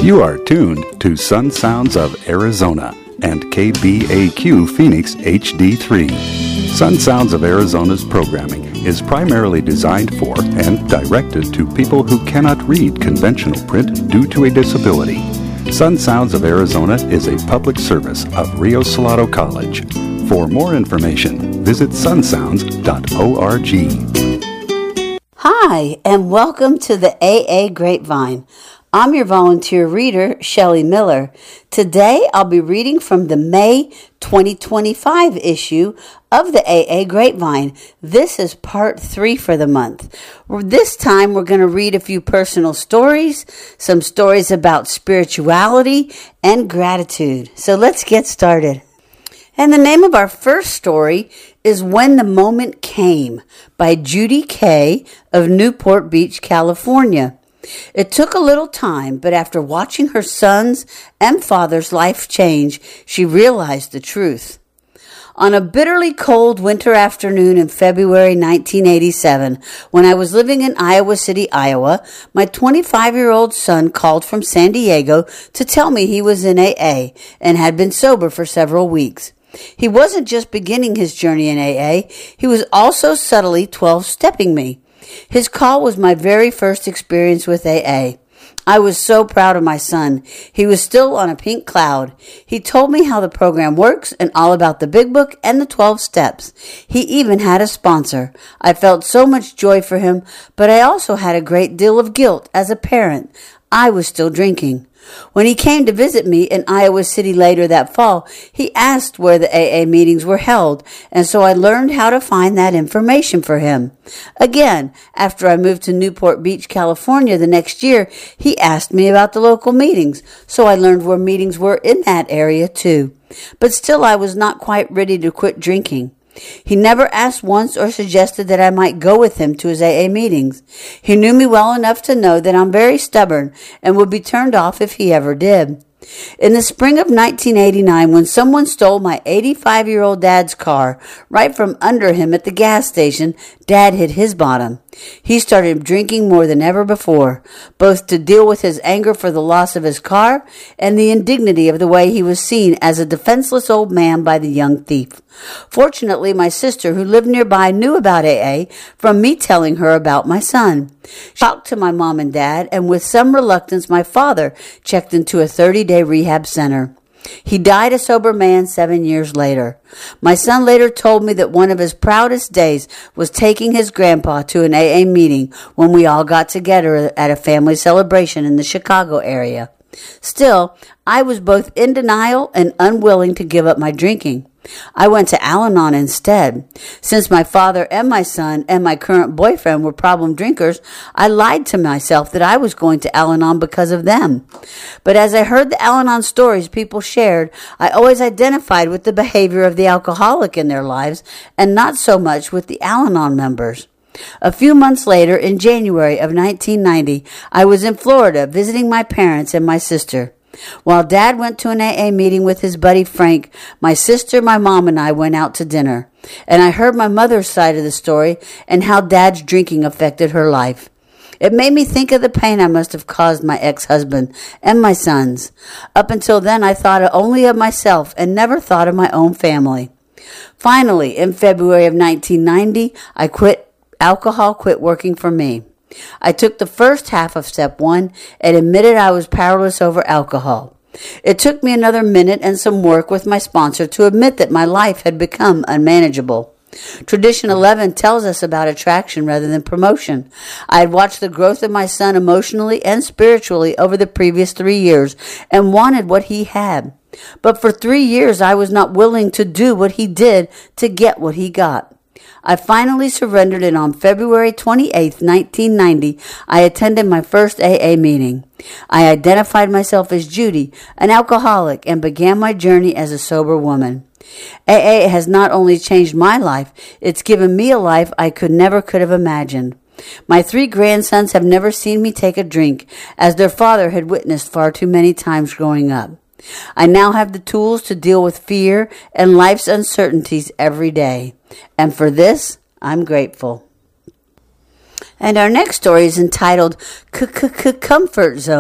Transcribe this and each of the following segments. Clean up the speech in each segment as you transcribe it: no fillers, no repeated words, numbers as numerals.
You are tuned to Sun Sounds of Arizona and KBAQ Phoenix HD3. Sun Sounds of Arizona's programming is primarily designed for and directed to people who cannot read conventional print due to a disability. Sun Sounds of Arizona is a public service of Rio Salado College. For more information, visit sunsounds.org. Hi, and welcome to the AA Grapevine. I'm your volunteer reader, Shelley Miller. Today, I'll be reading from the May 2025 issue of the AA Grapevine. This is part 3 for the month. This time, we're going to read a few personal stories, some stories about spirituality and gratitude. So let's get started. And the name of our first story is When the Moment Came by Judy Kay of Newport Beach, California. It took a little time, but after watching her son's and father's life change, she realized the truth. On a bitterly cold winter afternoon in February 1987, when I was living in Iowa City, Iowa, my 25-year-old son called from San Diego to tell me he was in AA and had been sober for several weeks. He wasn't just beginning his journey in AA, he was also subtly 12-stepping me. His call was my very first experience with AA. I was so proud of my son. He was still on a pink cloud. He told me how the program works and all about the Big Book and the 12 steps. He even had a sponsor. I felt so much joy for him, but I also had a great deal of guilt as a parent. I was still drinking. When he came to visit me in Iowa City later that fall, he asked where the AA meetings were held, and so I learned how to find that information for him. Again, after I moved to Newport Beach, California the next year, he asked me about the local meetings, so I learned where meetings were in that area too. But still I was not quite ready to quit drinking. He never asked once or suggested that I might go with him to his AA meetings. He knew me well enough to know that I'm very stubborn and would be turned off if he ever did. In the spring of 1989, when someone stole my 85-year-old dad's car right from under him at the gas station, Dad hit his bottom. He started drinking more than ever before, both to deal with his anger for the loss of his car and the indignity of the way he was seen as a defenseless old man by the young thief. Fortunately, my sister, who lived nearby, knew about AA from me telling her about my son. She talked to my mom and dad, and with some reluctance, my father checked into a 30-day rehab center. He died a sober man 7 years later. My son later told me that one of his proudest days was taking his grandpa to an AA meeting when we all got together at a family celebration in the Chicago area. Still, I was both in denial and unwilling to give up my drinking. I went to Al-Anon instead. Since my father and my son and my current boyfriend were problem drinkers, I lied to myself that I was going to Al-Anon because of them. But as I heard the Al-Anon stories people shared, I always identified with the behavior of the alcoholic in their lives and not so much with the Al-Anon members. A few months later, in January of 1990, I was in Florida visiting my parents and my sister. While Dad went to an AA meeting with his buddy Frank, my sister, my mom, and I went out to dinner. And I heard my mother's side of the story and how Dad's drinking affected her life. It made me think of the pain I must have caused my ex-husband and my sons. Up until then, I thought only of myself and never thought of my own family. Finally, in February of 1990, alcohol quit working for me. I took the first half of step 1 and admitted I was powerless over alcohol. It took me another minute and some work with my sponsor to admit that my life had become unmanageable. Tradition 11 tells us about attraction rather than promotion. I had watched the growth of my son emotionally and spiritually over the previous 3 years and wanted what he had. But for 3 years I was not willing to do what he did to get what he got. I finally surrendered, and on February 28, 1990, I attended my first AA meeting. I identified myself as Judy, an alcoholic, and began my journey as a sober woman. AA has not only changed my life, it's given me a life I never could have imagined. My 3 grandsons have never seen me take a drink, as their father had witnessed far too many times growing up. I now have the tools to deal with fear and life's uncertainties every day. And for this, I'm grateful. And our next story is entitled Comfort Zone.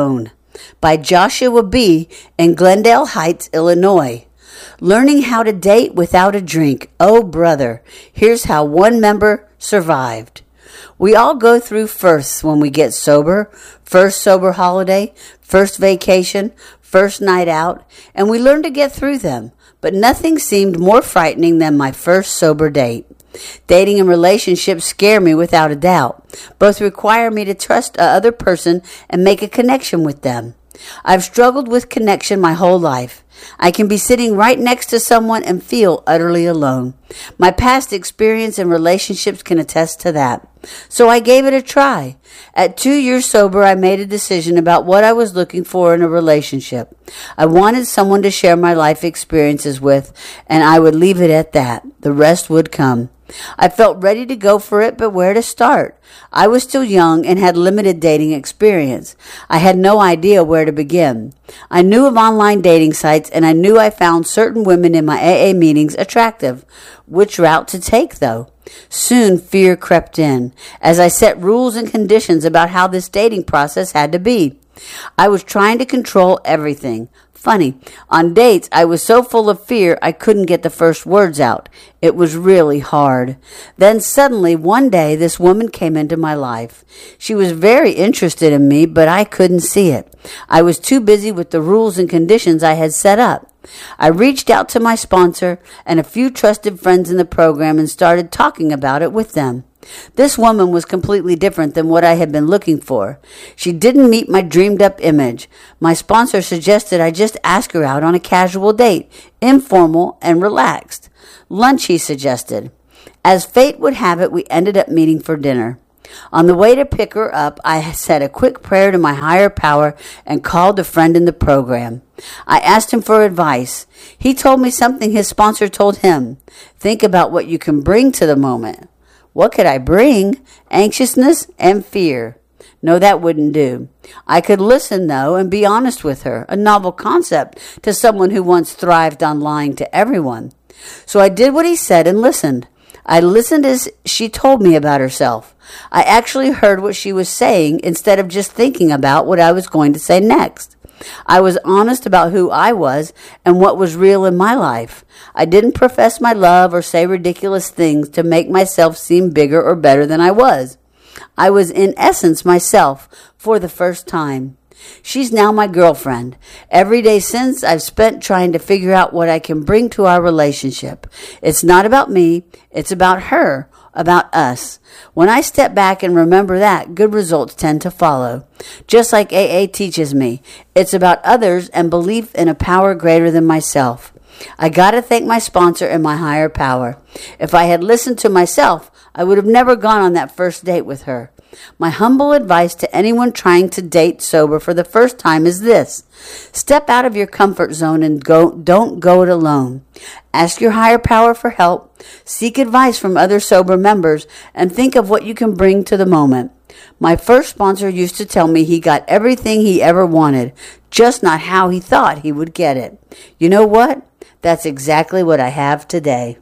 by Joshua B. in Glendale Heights, Illinois. Learning how to date without a drink. Oh, brother, here's how one member survived. We all go through firsts when we get sober. First sober holiday, first vacation, first night out, and we learn to get through them. But nothing seemed more frightening than my first sober date. Dating and relationships scare me without a doubt. Both require me to trust a other person and make a connection with them. I've struggled with connection my whole life. I can be sitting right next to someone and feel utterly alone. My past experience and relationships can attest to that. So I gave it a try. At 2 years sober, I made a decision about what I was looking for in a relationship. I wanted someone to share my life experiences with, and I would leave it at that. The rest would come. I felt ready to go for it, but where to start? I was still young and had limited dating experience. I had no idea where to begin. I knew of online dating sites, and I knew I found certain women in my AA meetings attractive. Which route to take, though? Soon fear crept in, as I set rules and conditions about how this dating process had to be. I was trying to control everything. Funny, on dates, I was so full of fear I couldn't get the first words out. It was really hard. Then suddenly, one day, this woman came into my life. She was very interested in me, but I couldn't see it. I was too busy with the rules and conditions I had set up. I reached out to my sponsor and a few trusted friends in the program and started talking about it with them. This woman was completely different than what I had been looking for. She didn't meet my dreamed-up image. My sponsor suggested I just ask her out on a casual date, informal and relaxed. Lunch, he suggested. As fate would have it, we ended up meeting for dinner. On the way to pick her up, I said a quick prayer to my higher power and called a friend in the program. I asked him for advice. He told me something his sponsor told him. Think about what you can bring to the moment. What could I bring? Anxiousness and fear. No, that wouldn't do. I could listen, though, and be honest with her, a novel concept to someone who once thrived on lying to everyone. So I did what he said and listened. I listened as she told me about herself. I actually heard what she was saying instead of just thinking about what I was going to say next. I was honest about who I was and what was real in my life. I didn't profess my love or say ridiculous things to make myself seem bigger or better than I was. I was in essence myself for the first time. She's now my girlfriend. Every day since, I've spent trying to figure out what I can bring to our relationship. It's not about me. It's about her, about us. When I step back and remember that, good results tend to follow. Just like AA teaches me, it's about others and belief in a power greater than myself. I got to thank my sponsor and my higher power. If I had listened to myself, I would have never gone on that first date with her. My humble advice to anyone trying to date sober for the first time is this. Step out of your comfort zone and don't go it alone. Ask your higher power for help. Seek advice from other sober members and think of what you can bring to the moment. My first sponsor used to tell me he got everything he ever wanted, just not how he thought he would get it. You know what? That's exactly what I have today.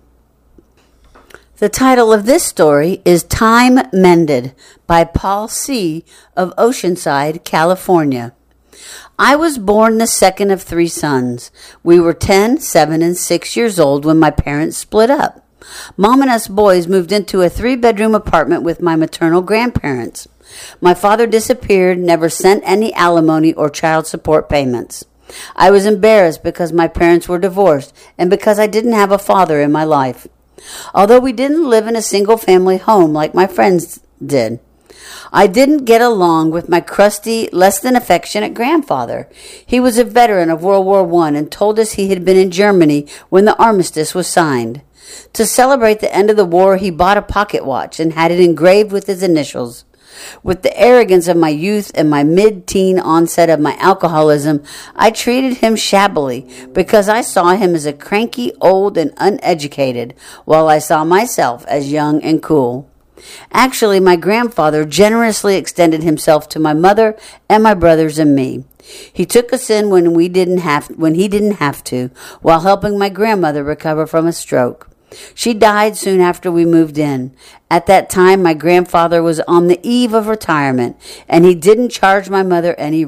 The title of this story is Time Mended by Paul C. of Oceanside, California. I was born the second of 3 sons. We were 10, 7, and 6 years old when my parents split up. Mom and us boys moved into a 3-bedroom apartment with my maternal grandparents. My father disappeared, never sent any alimony or child support payments. I was embarrassed because my parents were divorced and because I didn't have a father in my life. Although we didn't live in a single-family home like my friends did. I didn't get along with my crusty, less-than-affectionate grandfather. He was a veteran of World War I and told us he had been in Germany when the armistice was signed. To celebrate the end of the war, he bought a pocket watch and had it engraved with his initials. With the arrogance of my youth and my mid-teen onset of my alcoholism, I treated him shabbily because I saw him as a cranky, old, and uneducated, while I saw myself as young and cool. Actually, my grandfather generously extended himself to my mother and my brothers and me. He took us in when he didn't have to, while helping my grandmother recover from a stroke. She died soon after we moved in. At that time, my grandfather was on the eve of retirement, and he didn't charge my mother any rent.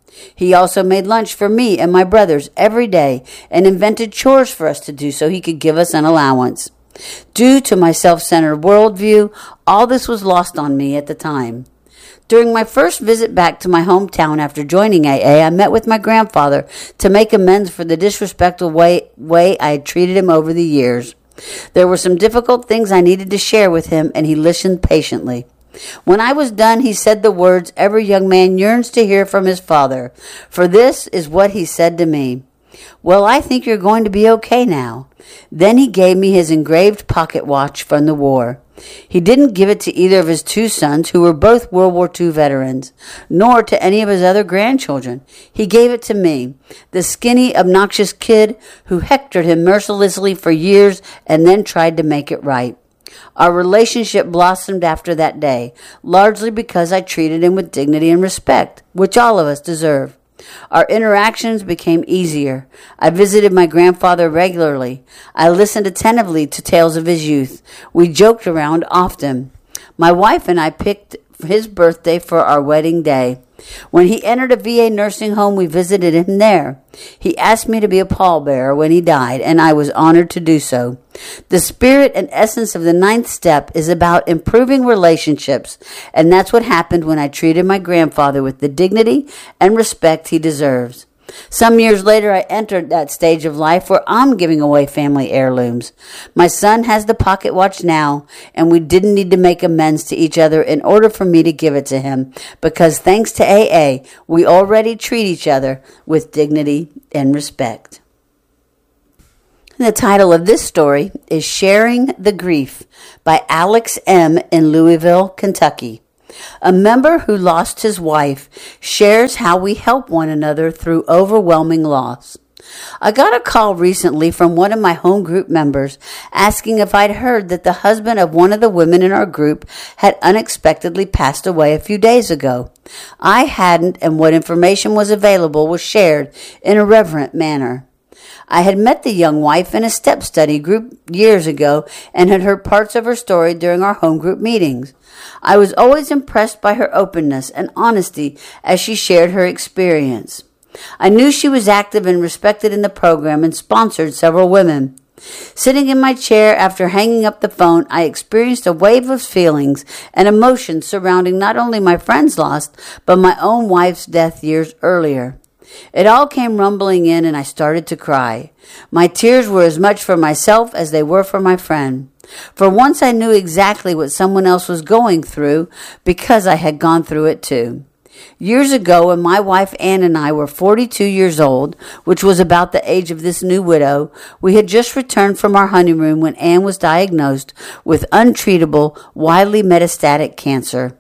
He also made lunch for me and my brothers every day and invented chores for us to do so he could give us an allowance. Due to my self-centered worldview, all this was lost on me at the time. During my first visit back to my hometown after joining AA, I met with my grandfather to make amends for the disrespectful way I had treated him over the years. There were some difficult things I needed to share with him, and he listened patiently. When I was done, he said the words every young man yearns to hear from his father. For this is what he said to me. "Well, I think you're going to be okay now." Then he gave me his engraved pocket watch from the war. He didn't give it to either of his two sons, who were both World War II veterans, nor to any of his other grandchildren. He gave it to me, the skinny, obnoxious kid who hectored him mercilessly for years and then tried to make it right. Our relationship blossomed after that day, largely because I treated him with dignity and respect, which all of us deserve. Our interactions became easier. I visited my grandfather regularly. I listened attentively to tales of his youth. We joked around often. My wife and I picked his birthday for our wedding day. When he entered a VA nursing home, we visited him there. He asked me to be a pallbearer when he died, and I was honored to do so. The spirit and essence of the 9th step is about improving relationships, and that's what happened when I treated my grandfather with the dignity and respect he deserves. Some years later, I entered that stage of life where I'm giving away family heirlooms. My son has the pocket watch now, and we didn't need to make amends to each other in order for me to give it to him, because thanks to AA, we already treat each other with dignity and respect. The title of this story is Sharing the Grief by Alex M. in Louisville, Kentucky. A member who lost his wife shares how we help one another through overwhelming loss. I got a call recently from one of my home group members asking if I'd heard that the husband of one of the women in our group had unexpectedly passed away a few days ago. I hadn't, and what information was available was shared in a reverent manner. I had met the young wife in a step study group years ago and had heard parts of her story during our home group meetings. I was always impressed by her openness and honesty as she shared her experience. I knew she was active and respected in the program and sponsored several women. Sitting in my chair after hanging up the phone, I experienced a wave of feelings and emotions surrounding not only my friend's loss, but my own wife's death years earlier. It all came rumbling in, and I started to cry. My tears were as much for myself as they were for my friend. For once I knew exactly what someone else was going through because I had gone through it too. Years ago, when my wife Ann and I were 42 years old, which was about the age of this new widow, we had just returned from our honeymoon when Ann was diagnosed with untreatable, widely metastatic cancer.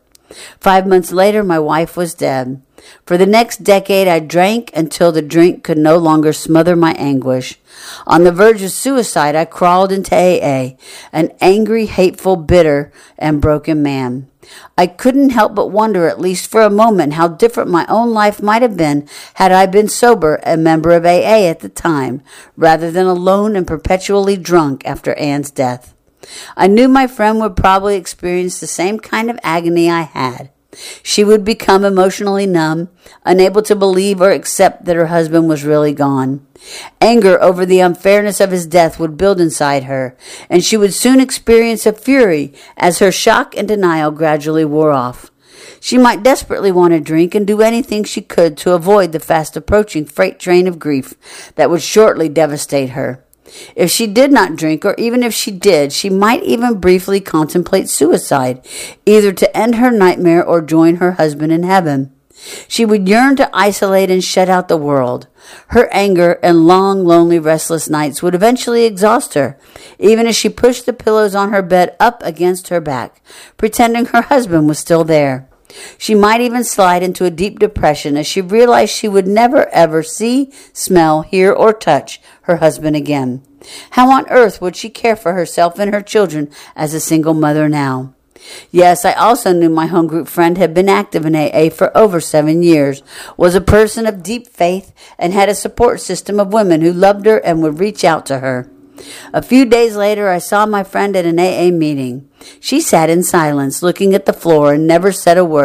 5 months later, my wife was dead. For the next decade, I drank until the drink could no longer smother my anguish. On the verge of suicide, I crawled into AA, an angry, hateful, bitter, and broken man. I couldn't help but wonder, at least for a moment, how different my own life might have been had I been sober, a member of AA at the time, rather than alone and perpetually drunk after Ann's death. I knew my friend would probably experience the same kind of agony I had. She would become emotionally numb, unable to believe or accept that her husband was really gone. Anger over the unfairness of his death would build inside her, and she would soon experience a fury as her shock and denial gradually wore off. She might desperately want to drink and do anything she could to avoid the fast-approaching freight train of grief that would shortly devastate her. If she did not drink, or even if she did, she might even briefly contemplate suicide, either to end her nightmare or join her husband in heaven. She would yearn to isolate and shut out the world. Her anger and long, lonely, restless nights would eventually exhaust her, even as she pushed the pillows on her bed up against her back, pretending her husband was still there. She might even slide into a deep depression as she realized she would never ever see, smell, hear, or touch her husband again. How on earth would she care for herself and her children as a single mother now? Yes, I also knew my home group friend had been active in AA for over 7 years, was a person of deep faith, and had a support system of women who loved her and would reach out to her. A few days later, I saw my friend at an AA meeting. She sat in silence, looking at the floor, and never said a word.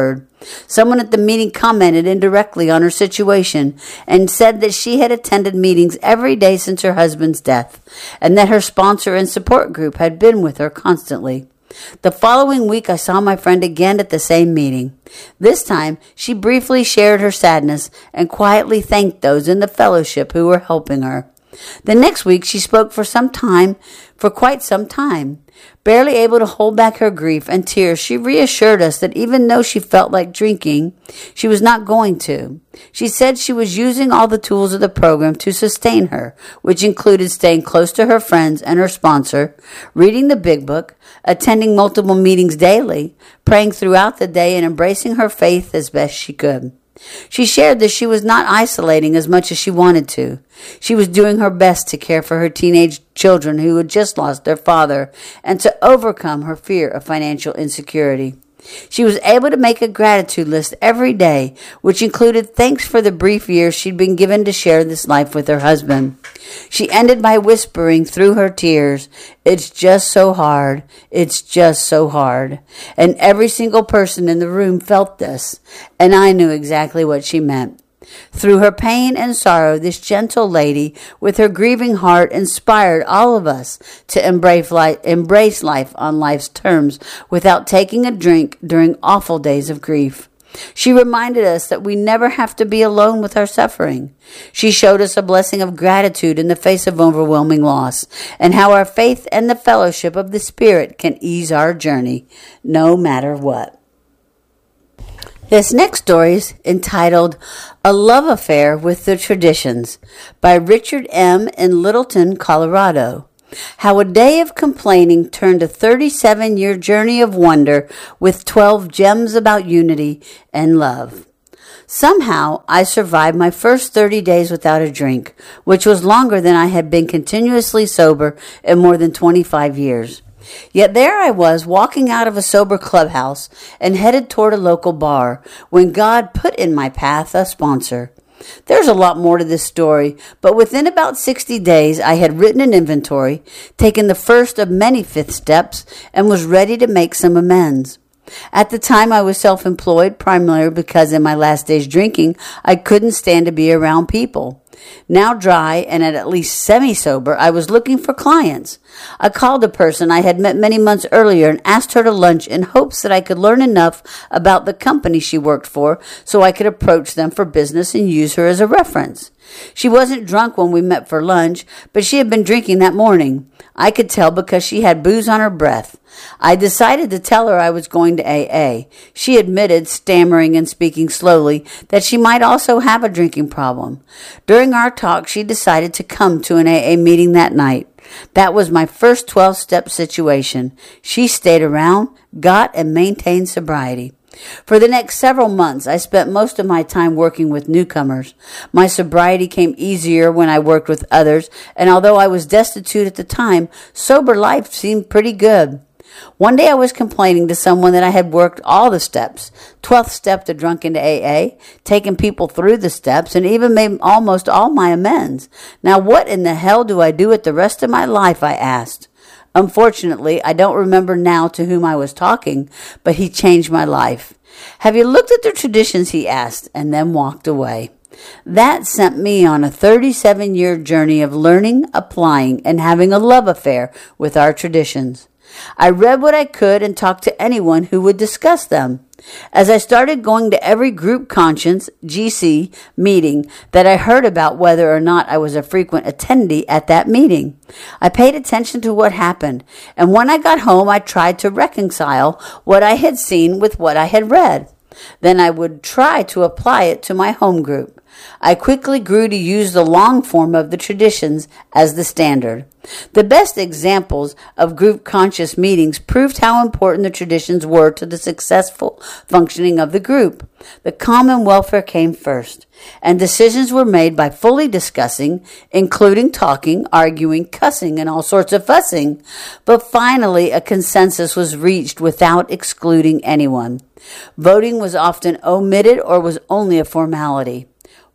Someone at the meeting commented indirectly on her situation and said that she had attended meetings every day since her husband's death, and that her sponsor and support group had been with her constantly. The following week, I saw my friend again at the same meeting. This time, she briefly shared her sadness and quietly thanked those in the fellowship who were helping her. The next week, she spoke for quite some time. Barely able to hold back her grief and tears, she reassured us that even though she felt like drinking, she was not going to. She said she was using all the tools of the program to sustain her, which included staying close to her friends and her sponsor, reading the Big Book, attending multiple meetings daily, praying throughout the day, and embracing her faith as best she could. She shared that she was not isolating as much as she wanted to. She was doing her best to care for her teenage children who had just lost their father and to overcome her fear of financial insecurity. She was able to make a gratitude list every day, which included thanks for the brief years she'd been given to share this life with her husband. She ended by whispering through her tears, "It's just so hard. It's just so hard." And every single person in the room felt this, and I knew exactly what she meant. Through her pain and sorrow, this gentle lady with her grieving heart inspired all of us to embrace life on life's terms without taking a drink during awful days of grief. She reminded us that we never have to be alone with our suffering. She showed us a blessing of gratitude in the face of overwhelming loss, and how our faith and the fellowship of the Spirit can ease our journey, no matter what. This next story is entitled A Love Affair with the Traditions by Richard M. in Littleton, Colorado. How a day of complaining turned a 37-year journey of wonder with 12 gems about unity and love. Somehow, I survived my first 30 days without a drink, which was longer than I had been continuously sober in more than 25 years. Yet there I was, walking out of a sober clubhouse and headed toward a local bar, when God put in my path a sponsor. There's a lot more to this story, but within about 60 days I had written an inventory, taken the first of many fifth steps, and was ready to make some amends. At the time I was self-employed, primarily because in my last days drinking, I couldn't stand to be around people. Now dry and at least semi-sober, I was looking for clients. I called a person I had met many months earlier and asked her to lunch in hopes that I could learn enough about the company she worked for so I could approach them for business and use her as a reference. She wasn't drunk when we met for lunch, but she had been drinking that morning. I could tell because she had booze on her breath. I decided to tell her I was going to AA. She admitted, stammering and speaking slowly, that she might also have a drinking problem. During our talk, she decided to come to an AA meeting that night. That was my first 12-step situation. She stayed around, got and maintained sobriety. For the next several months, I spent most of my time working with newcomers. My sobriety came easier when I worked with others, and although I was destitute at the time, sober life seemed pretty good. One day I was complaining to someone that I had worked all the steps, 12th step to drunk into AA, taken people through the steps, and even made almost all my amends. Now what in the hell do I do with the rest of my life, I asked. Unfortunately, I don't remember now to whom I was talking, but he changed my life. Have you looked at the traditions, he asked, and then walked away. That sent me on a 37-year journey of learning, applying, and having a love affair with our traditions. I read what I could and talked to anyone who would discuss them. As I started going to every group conscience, GC, meeting that I heard about, whether or not I was a frequent attendee at that meeting, I paid attention to what happened, and when I got home I tried to reconcile what I had seen with what I had read. Then I would try to apply it to my home group. I quickly grew to use the long form of the traditions as the standard. The best examples of group conscious meetings proved how important the traditions were to the successful functioning of the group. The common welfare came first, and decisions were made by fully discussing, including talking, arguing, cussing, and all sorts of fussing. But finally, a consensus was reached without excluding anyone. Voting was often omitted or was only a formality.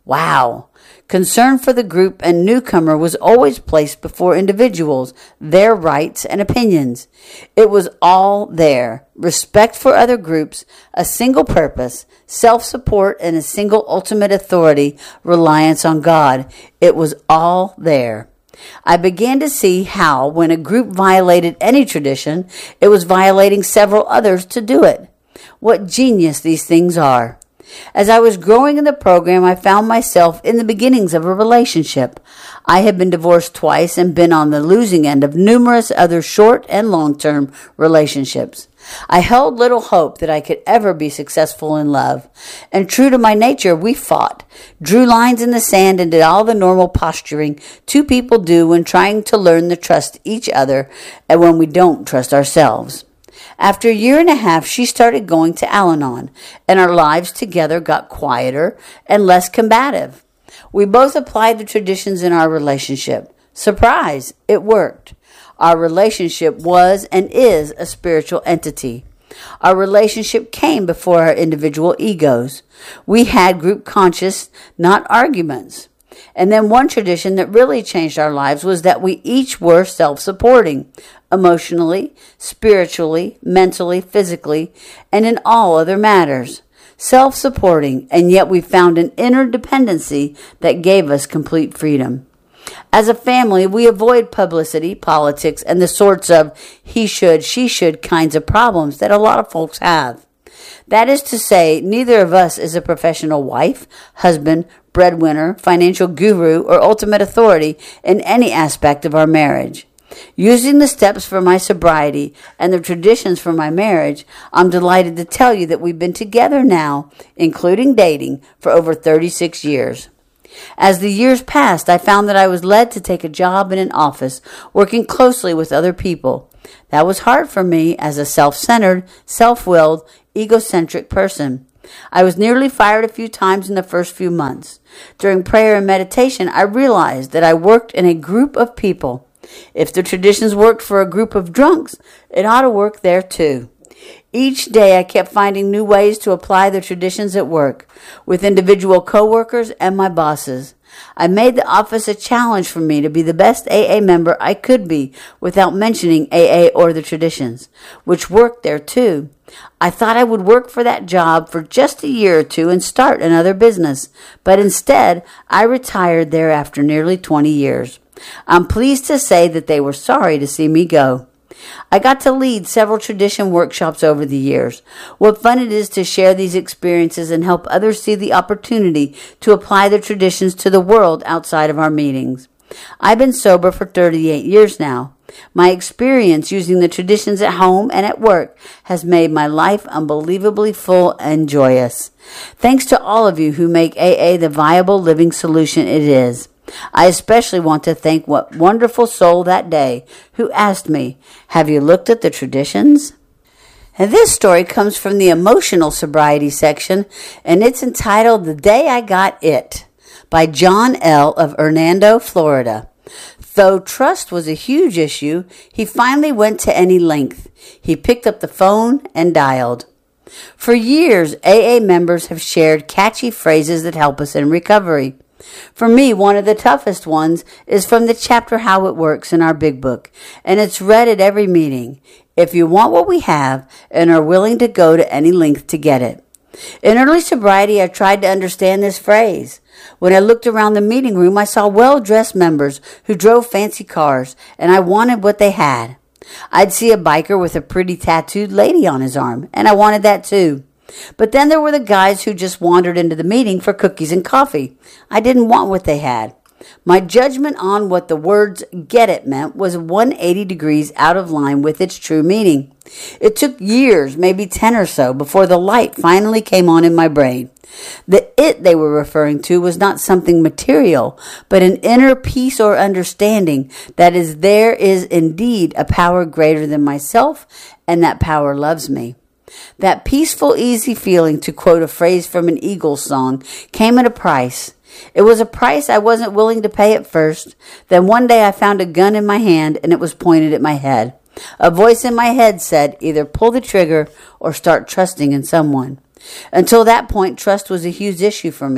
Wow. Concern for the group and newcomer was always placed before individuals, their rights and opinions. It was all there. Respect for other groups, a single purpose, self-support, and a single ultimate authority, reliance on God. It was all there. I began to see how, when a group violated any tradition, it was violating several others to do it. What genius these things are. As I was growing in the program, I found myself in the beginnings of a relationship. I had been divorced twice and been on the losing end of numerous other short and long-term relationships. I held little hope that I could ever be successful in love. And true to my nature, we fought, drew lines in the sand, and did all the normal posturing two people do when trying to learn to trust each other and when we don't trust ourselves. After a year and a half, she started going to Al-Anon, and our lives together got quieter and less combative. We both applied the traditions in our relationship. Surprise, it worked. Our relationship was and is a spiritual entity. Our relationship came before our individual egos. We had group conscious, not arguments. And then one tradition that really changed our lives was that we each were self-supporting, emotionally, spiritually, mentally, physically, and in all other matters. Self-supporting, and yet we found an inner dependency that gave us complete freedom. As a family, we avoid publicity, politics, and the sorts of he should, she should kinds of problems that a lot of folks have. That is to say, neither of us is a professional wife, husband, breadwinner, financial guru, or ultimate authority in any aspect of our marriage. Using the steps for my sobriety and the traditions for my marriage, I'm delighted to tell you that we've been together now, including dating, for over 36 years. As the years passed, I found that I was led to take a job in an office, working closely with other people. That was hard for me as a self-centered, self-willed, egocentric person. I was nearly fired a few times in the first few months. During prayer and meditation, I realized that I worked in a group of people. If the traditions worked for a group of drunks, it ought to work there too. Each day I kept finding new ways to apply the traditions at work, with individual coworkers and my bosses. I made the office a challenge for me to be the best AA member I could be without mentioning AA or the traditions, which worked there too. I thought I would work for that job for just a year or two and start another business, but instead I retired there after nearly 20 years. I'm pleased to say that they were sorry to see me go. I got to lead several tradition workshops over the years. What fun it is to share these experiences and help others see the opportunity to apply the traditions to the world outside of our meetings. I've been sober for 38 years now. My experience using the traditions at home and at work has made my life unbelievably full and joyous. Thanks to all of you who make AA the viable living solution it is. I especially want to thank what wonderful soul that day who asked me, "Have you looked at the traditions?" And this story comes from the emotional sobriety section, and it's entitled "The Day I Got It" by John L. of Hernando, Florida. Though trust was a huge issue, he finally went to any length. He picked up the phone and dialed. For years, AA members have shared catchy phrases that help us in recovery. For me, one of the toughest ones is from the chapter How It Works in our big book, and it's read at every meeting. If you want what we have and are willing to go to any length to get it. In early sobriety, I tried to understand this phrase. When I looked around the meeting room, I saw well-dressed members who drove fancy cars, and I wanted what they had. I'd see a biker with a pretty tattooed lady on his arm, and I wanted that too. But then there were the guys who just wandered into the meeting for cookies and coffee. I didn't want what they had. My judgment on what the words "get it" meant was 180 degrees out of line with its true meaning. It took years, maybe 10 or so, before the light finally came on in my brain. The "it" they were referring to was not something material, but an inner peace or understanding that there is indeed a power greater than myself, and that power loves me. That peaceful, easy feeling, to quote a phrase from an Eagles song, came at a price. It was a price I wasn't willing to pay at first. Then one day I found a gun in my hand, and it was pointed at my head. A voice in my head said, either pull the trigger or start trusting in someone. Until that point, trust was a huge issue for me.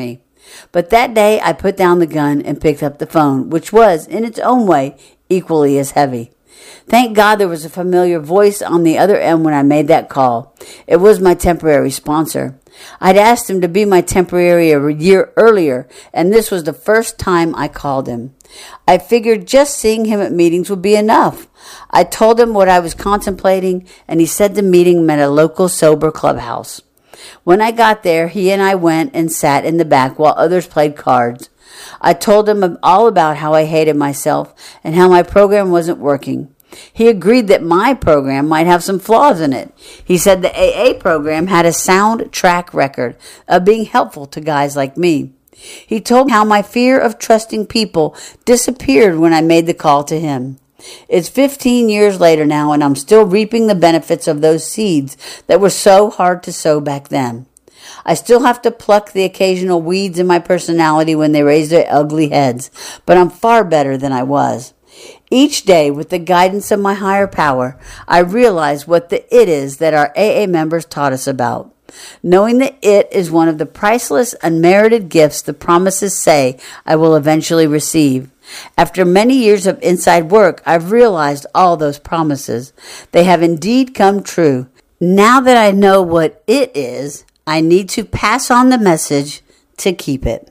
But that day I put down the gun and picked up the phone, which was, in its own way, equally as heavy. Thank God there was a familiar voice on the other end when I made that call. It was my temporary sponsor. I'd asked him to be my temporary a year earlier, and this was the first time I called him. I figured just seeing him at meetings would be enough. I told him what I was contemplating, and he said the meeting met a local sober clubhouse. When I got there, he and I went and sat in the back while others played cards. I told him all about how I hated myself and how my program wasn't working. He agreed that my program might have some flaws in it. He said the AA program had a sound track record of being helpful to guys like me. He told me how my fear of trusting people disappeared when I made the call to him. It's 15 years later now, and I'm still reaping the benefits of those seeds that were so hard to sow back then. I still have to pluck the occasional weeds in my personality when they raise their ugly heads, but I'm far better than I was. Each day, with the guidance of my higher power, I realize what the it is that our AA members taught us about. Knowing that it is one of the priceless, unmerited gifts the promises say I will eventually receive. After many years of inside work, I've realized all those promises. They have indeed come true. Now that I know what it is, I need to pass on the message to keep it.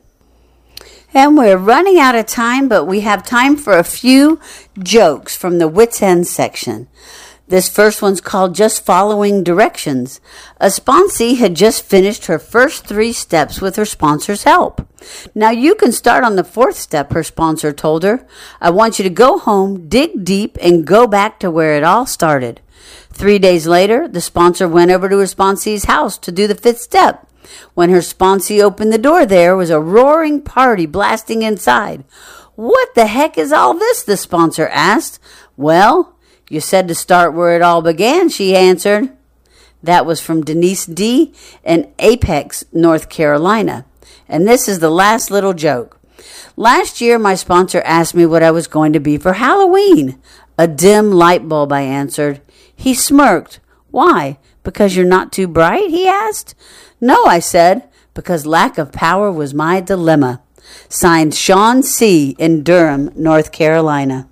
And we're running out of time, but we have time for a few jokes from the Wits End section. This first one's called Just Following Directions. A sponsee had just finished her first 3 steps with her sponsor's help. Now you can start on the 4th step, her sponsor told her. I want you to go home, dig deep, and go back to where it all started. 3 days later, the sponsor went over to her sponsee's house to do the 5th step. When her sponsee opened the door, there was a roaring party blasting inside. What the heck is all this? The sponsor asked. Well, you said to start where it all began, she answered. That was from Denise D. in Apex, North Carolina. And this is the last little joke. Last year, my sponsor asked me what I was going to be for Halloween. A dim light bulb, I answered. He smirked. Why? Because you're not too bright? He asked. No, I said, because lack of power was my dilemma. Signed, Sean C. in Durham, North Carolina.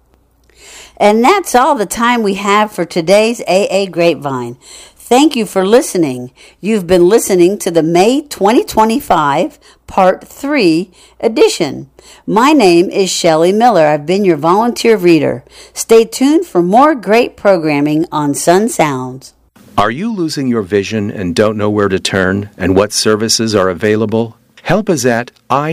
And that's all the time we have for today's AA Grapevine. Thank you for listening. You've been listening to the May 2025 Part 3 edition. My name is Shelley Miller. I've been your volunteer reader. Stay tuned for more great programming on Sun Sounds. Are you losing your vision and don't know where to turn and what services are available? Help is at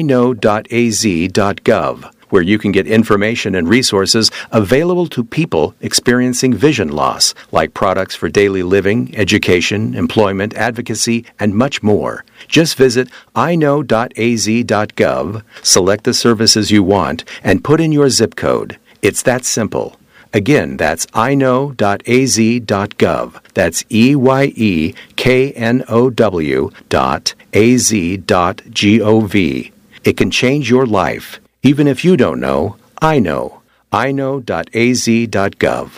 iknow.az.gov, where you can get information and resources available to people experiencing vision loss, like products for daily living, education, employment, advocacy, and much more. Just visit iknow.az.gov, select the services you want, and put in your zip code. It's that simple. Again, that's iknow.az.gov. That's EYEKNOW.az.gov. It can change your life. Even if you don't know, I know. iknow.az.gov.